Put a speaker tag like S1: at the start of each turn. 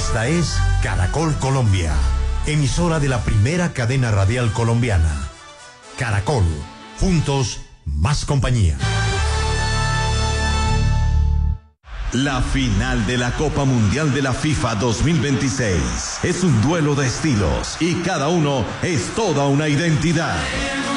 S1: Esta es Caracol Colombia, emisora de la primera cadena radial colombiana. Caracol, juntos, más compañía.
S2: La final de la Copa Mundial de la FIFA 2026 es un duelo de estilos y cada uno es toda una identidad.